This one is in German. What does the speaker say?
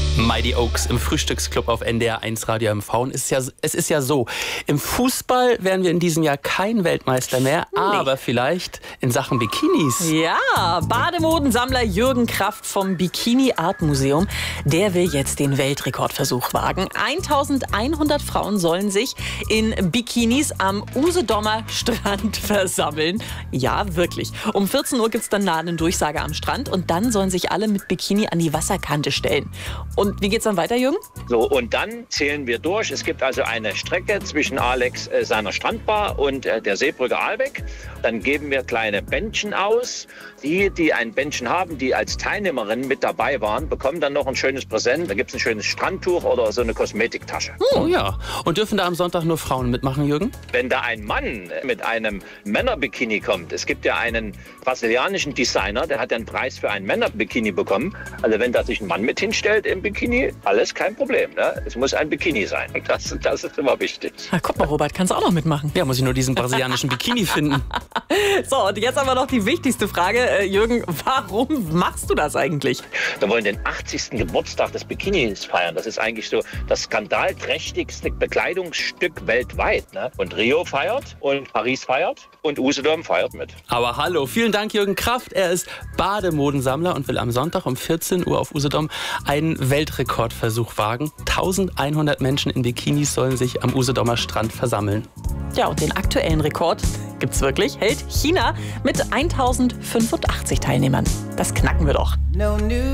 Mighty Oaks im Frühstücksclub auf NDR 1 Radio MV. Und es ist ja so, im Fußball werden wir in diesem Jahr kein Weltmeister mehr, aber vielleicht in Sachen Bikinis. Ja, Bademodensammler Jürgen Kraft vom Bikini Art Museum, der will jetzt den Weltrekordversuch wagen. 1100 Frauen sollen sich in Bikinis am Usedomer Strand versammeln. Ja, wirklich. Um 14 Uhr gibt es dann eine Durchsage am Strand und dann sollen sich alle mit Bikini an die Wasserkante stellen. Und wie geht's dann weiter, Jürgen? So, und dann zählen wir durch. Es gibt also eine Strecke zwischen Alex seiner Strandbar und der Seebrücke Aalbeck. Dann geben wir kleine Bändchen aus. Die ein Bändchen haben, die als Teilnehmerin mit dabei waren, bekommen dann noch ein schönes Präsent. Da gibt es ein schönes Strandtuch oder so eine Kosmetiktasche. Oh ja. Und dürfen da am Sonntag nur Frauen mitmachen, Jürgen? Wenn da ein Mann mit einem Männerbikini kommt, es gibt ja einen brasilianischen Designer, der hat einen Preis für ein Männerbikini bekommen. Also wenn da sich ein Mann mit hinstellt im Bikini, alles kein Problem. Ne? Es muss ein Bikini sein. Das ist immer wichtig. Na, guck mal, Robert, kannst du auch noch mitmachen. Ja, muss ich nur diesen brasilianischen Bikini finden. So, und jetzt aber noch die wichtigste Frage. Jürgen, warum machst du das eigentlich? Wir wollen den 80. Geburtstag des Bikinis feiern. Das ist eigentlich so das skandalträchtigste Bekleidungsstück weltweit. Ne? Und Rio feiert und Paris feiert und Usedom feiert mit. Aber hallo, vielen Dank Jürgen Kraft. Er ist Bademodensammler und will am Sonntag um 14 Uhr auf Usedom einen Weltrekordversuch wagen. 1100 Menschen in Bikinis sollen sich am Usedomer Strand versammeln. Ja, und den aktuellen Rekord gibt's wirklich, hält China mit 1085 Teilnehmern. Das knacken wir doch.